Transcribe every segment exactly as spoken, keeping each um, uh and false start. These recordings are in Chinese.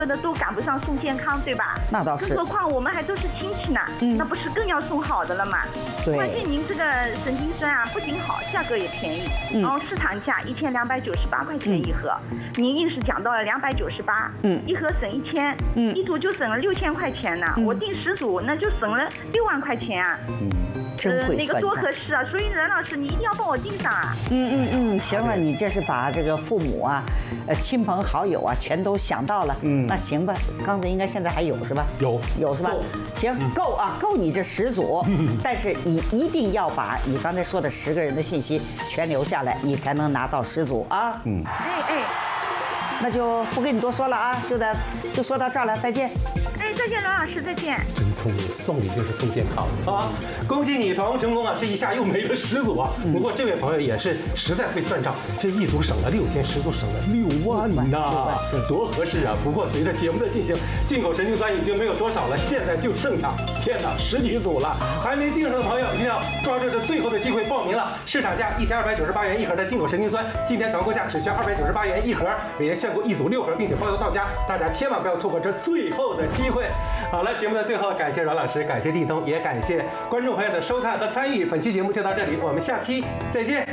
的都赶不上送健康，对吧？ 那倒是。 更何况我们还都是亲戚呢，嗯、那不是更要送好的了吗？ 对。 关键您这个神经酸啊，不仅好，价格也便宜，嗯、然后市场价一千两百九十八块钱一盒，嗯、您硬是讲到了两百九十八，嗯，一盒省一千，嗯，一组就省了六千块钱呢。嗯、我订十组，那就省了六万块钱啊。 嗯。真会算账， 呃，那个多合适啊！所以任老师，你一定要帮我订上啊！ 嗯嗯嗯，行了，你这是把这个父母啊、呃亲朋好友啊，全都想到了。嗯，那行吧，刚才应该现在还有是吧？ 有有是吧？行，够啊，够你这十组。但是你一定要把你刚才说的十个人的信息全留下来，你才能拿到十组啊。嗯， 哎哎， 那就不跟你多说了啊，就的就说到这儿了，再见。 哎，再见，罗老师，再见。 真聪明，送礼就是送健康啊！恭喜你，访问成功啊！这一下又没了十组啊！不过这位朋友也是实在会算账，这一组省了六千，十组省了六万呐，多合适啊！不过随着节目的进行，进口神经酸已经没有多少了，现在就剩下天哪十几组了。还没订上的朋友一定要抓住这最后的机会报名了。市场价一千二百九十八元一盒的进口神经酸，今天团购价只需要二百九十八元一盒，每人限购一组六盒，并且包邮到家，大家千万不要错过这最后的机会。好了，节目的最后，感谢阮老师，感谢地东，也感谢观众朋友的收看和参与。本期节目就到这里，我们下期再见。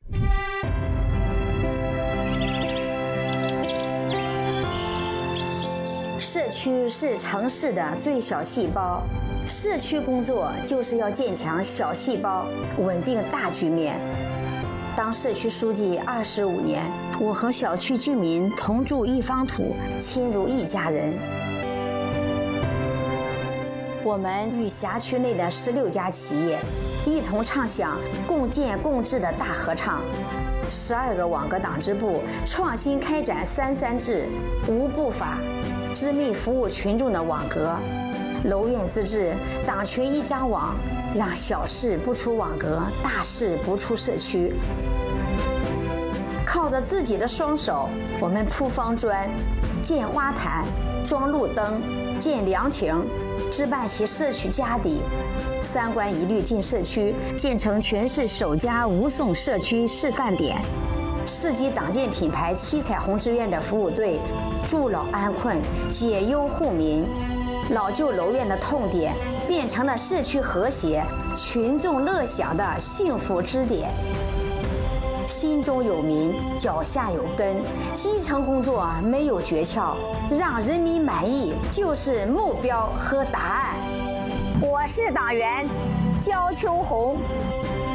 社区是城市的最小细胞，社区工作就是要建强小细胞，稳定大局面。当社区书记二十五年，我和小区居民同住一方土，亲如一家人。我们与辖区内的十六家企业一同唱响共建共治的大合唱。十二个网格党支部创新开展三三制、无不法、织密服务群众的网格。楼院自治，党群一张网，让小事不出网格，大事不出社区。靠着自己的双手，我们铺方砖、建花坛、装路灯、建凉亭，置办起社区家底，三关一律进社区，建成全市首家无送社区示范点。市级党建品牌七彩虹志愿者服务队，助老安困，解忧护民。老旧楼院的痛点变成了社区和谐、群众乐享的幸福支点。心中有民，脚下有根，基层工作没有诀窍，让人民满意就是目标和答案。我是党员焦秋红。